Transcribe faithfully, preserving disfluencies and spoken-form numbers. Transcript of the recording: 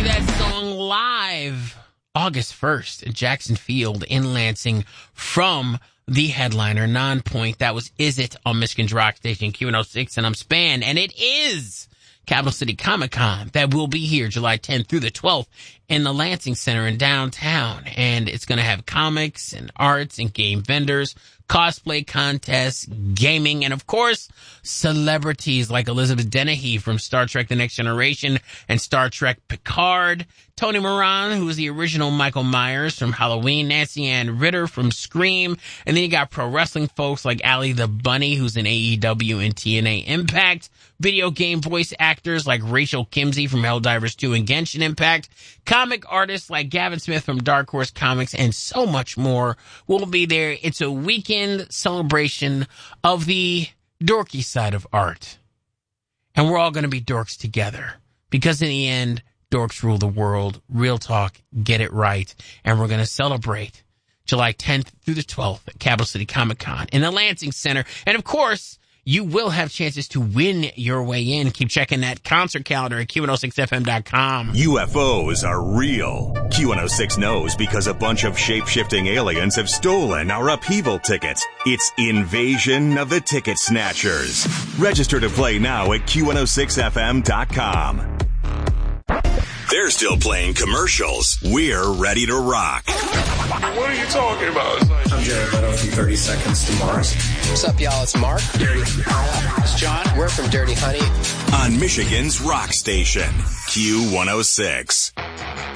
see that song live August first at Jackson Field in Lansing from the headliner, Nonpoint. That was Is It on Michigan's Rock Station, Q one oh six, and I'm Span. And it is Capital City Comic-Con that will be here July tenth through the twelfth in the Lansing Center in downtown. And it's going to have comics and arts and game vendors, cosplay contests, gaming, and of course, celebrities like Elizabeth Dennehy from Star Trek The Next Generation and Star Trek Picard, Tony Moran, who was the original Michael Myers from Halloween, Nancy Ann Ritter from Scream, and then you got pro wrestling folks like Allie the Bunny, who's in A E W and T N A Impact, video game voice actors like Rachel Kimsey from Helldivers two and Genshin Impact, comic artists like Gavin Smith from Dark Horse Comics, and so much more will be there. It's a weekend celebration of the dorky side of art. And we're all going to be dorks together. Because in the end, dorks rule the world. Real talk, get it right. And we're going to celebrate July tenth through the twelfth at Capital City Comic-Con in the Lansing Center. And of course, you will have chances to win your way in. Keep checking that concert calendar at Q one oh six F M dot com. U F Os are real. Q one oh six knows because a bunch of shape-shifting aliens have stolen our upheaval tickets. It's Invasion of the Ticket Snatchers. Register to play now at Q one oh six F M dot com. They're still playing commercials. We're ready to rock. What are you talking about? I'm Jared Leto from thirty Seconds to Mars. What's up, y'all? It's Mark. Dirty. It's John. We're from Dirty Honey. On Michigan's Rock Station, Q one oh six.